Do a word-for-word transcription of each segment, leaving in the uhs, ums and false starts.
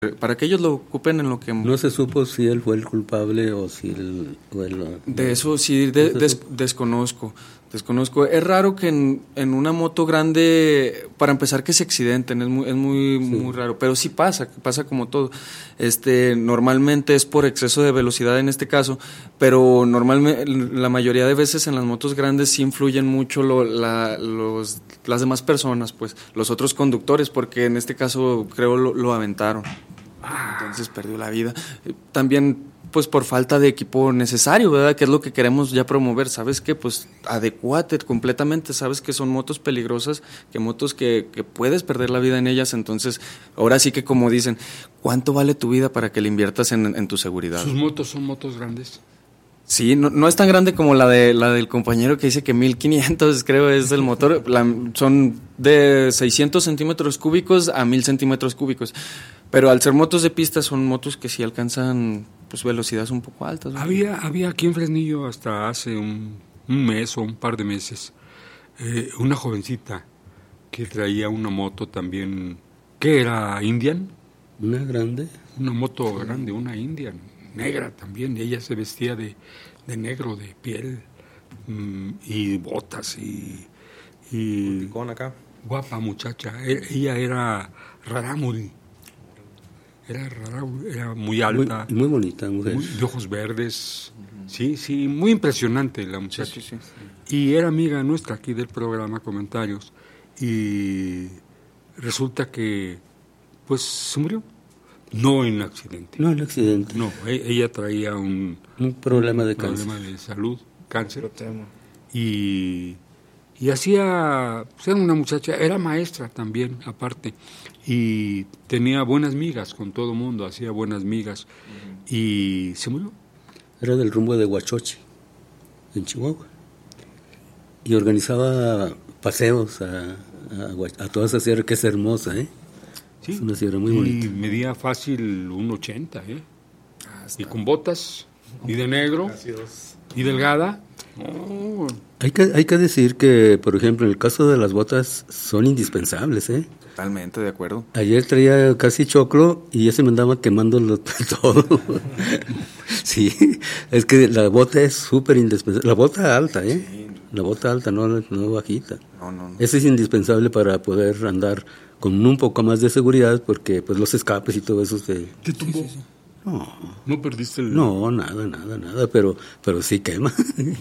para que ellos lo ocupen en lo que... No se supo si él fue el culpable o si él... O él de eso sí, de, des, desconozco, desconozco. Es raro que en, en una moto grande, para empezar, que se accidenten, es muy, es muy, sí. muy raro, pero sí pasa, pasa como todo. Este, normalmente es por exceso de velocidad en este caso, pero normalmente, la mayoría de veces en las motos grandes sí influyen mucho lo, la, los, las demás personas, pues, los otros conductores, porque en este caso creo lo, lo aventaron. Entonces perdió la vida. También, pues, por falta de equipo necesario, ¿verdad? Que es lo que queremos ya promover. ¿Sabes qué? Pues, adecuate completamente. Sabes que son motos peligrosas, que motos que, que puedes perder la vida en ellas. Entonces, ahora sí que, como dicen, ¿cuánto vale tu vida para que le inviertas en, en tu seguridad? ¿Sus motos son motos grandes? Sí, no, no es tan grande como la de la del compañero que dice que mil quinientos, creo, es el motor. La, son de seiscientos centímetros cúbicos a mil centímetros cúbicos. Pero al ser motos de pista son motos que sí alcanzan, pues, velocidades un poco altas, ¿no? Había, había aquí en Fresnillo hasta hace un, un mes o un par de meses eh, una jovencita que traía una moto también, ¿qué era? ¿Indian? ¿Una grande? Una moto grande, una Indian, negra también. Ella se vestía de, de negro, de piel, mmm, y botas y... y con acá. Guapa muchacha. E- ella era rarámuri. Era rara, era muy alta. Muy, muy bonita mujer. Muy, de ojos verdes. Uh-huh. Sí, sí, muy impresionante la muchacha. Sí, sí, sí. Y era amiga nuestra aquí del programa Comentarios. Y resulta que, pues, se murió. No en accidente. No en accidente. No, e- ella traía un... Un problema de un cáncer. problema de salud, cáncer. Y... Y hacía, pues era una muchacha, era maestra también, aparte, y tenía buenas migas con todo el mundo, hacía buenas migas, uh-huh. Y se murió. Era del rumbo de Huachochi, en Chihuahua, y organizaba paseos a, a, a toda esa sierra, que es hermosa, ¿eh? Sí, es una sierra muy bonita. Y medía fácil un ochenta, ¿eh? Y con botas, y de negro, Gracias. Y delgada. Oh. Hay que, hay que decir que, por ejemplo, en el caso de las botas son indispensables, ¿eh? Totalmente de acuerdo. Ayer traía casi choclo y ya se me andaba quemando todo. Sí, es que la bota es súper indispensable. La bota alta, ¿eh? Sí. La bota alta, no, no bajita. No, no, no. Eso es indispensable para poder andar con un poco más de seguridad, porque pues los escapes y todo eso se... ¿Te tumbó? Sí, sí, sí. No, no perdiste el... No, nada, nada, nada, pero pero sí quema.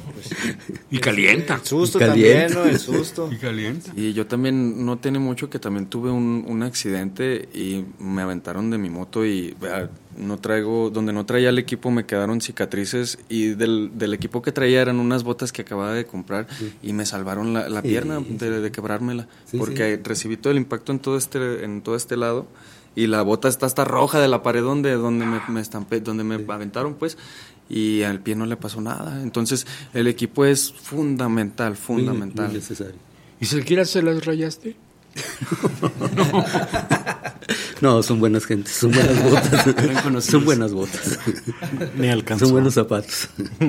Y calienta. El susto y calienta. también, ¿no? El susto. Y calienta. Y yo también, no tiene mucho que también tuve un, un accidente y me aventaron de mi moto y no traigo, donde no traía el equipo me quedaron cicatrices y del, del equipo que traía eran unas botas que acababa de comprar, sí. Y me salvaron la, la pierna, sí, de, de quebrármela, sí, porque sí. recibí todo el impacto en todo este, en todo este lado. Y la bota está hasta roja de la pared donde, donde me, me estampé, donde me sí. aventaron, pues, y al pie no le pasó nada. Entonces, el equipo es fundamental, fundamental. Muy, muy necesario. ¿Y siquiera se las rayaste? No. No, son buenas gentes, son buenas botas. Son buenas botas. Me alcanzó. Son buenos zapatos.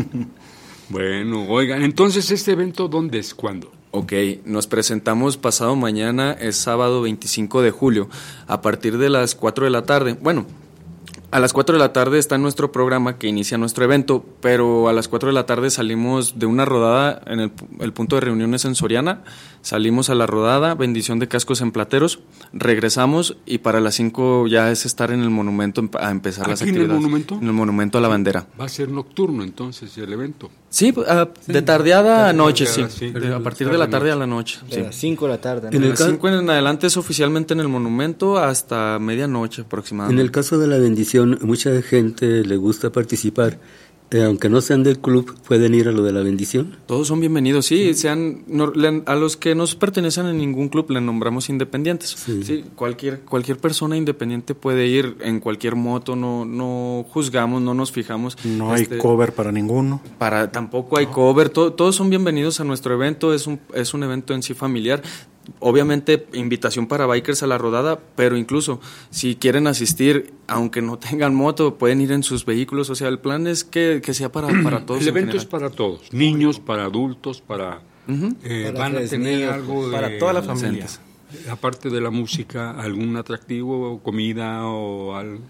Bueno, oigan, entonces, ¿este evento dónde es? ¿Cuándo? Ok, nos presentamos pasado mañana, es sábado veinticinco de julio, a partir de las cuatro de la tarde. Bueno, a las cuatro de la tarde está nuestro programa que inicia nuestro evento, pero a las cuatro de la tarde salimos de una rodada en el, el punto de reuniones en Soriana, salimos a la rodada, bendición de cascos en Plateros, regresamos y para las cinco ya es estar en el monumento a empezar las actividades. ¿Aquí en el monumento? En el monumento a la bandera. Va a ser nocturno entonces el evento. Sí, uh, sí, de tardeada a noche, sí, sí. De, a partir de la tarde a la noche. De sí. las cinco de la tarde. ¿No? En el cinco en adelante es oficialmente en el monumento hasta medianoche aproximadamente. En el caso de la bendición, mucha gente le gusta participar, eh, aunque no sean del club, pueden ir a lo de la bendición. Todos son bienvenidos, sí, sí. Sean no, le, a los que no pertenecen a ningún club le nombramos independientes. Sí. Sí, cualquier cualquier persona independiente puede ir en cualquier moto, no no juzgamos, no nos fijamos. No este, hay cover para ninguno. Para tampoco hay no. cover, to, todos son bienvenidos a nuestro evento, es un es un evento en sí familiar. Obviamente invitación para bikers a la rodada, pero incluso si quieren asistir, aunque no tengan moto, pueden ir en sus vehículos. O sea, el plan es que, que sea para, para todos. El evento es para todos, niños, para adultos, para... Uh-huh. Eh, para van a tener algo de... Para toda la familia. Aparte de la música, ¿algún atractivo, comida o algo?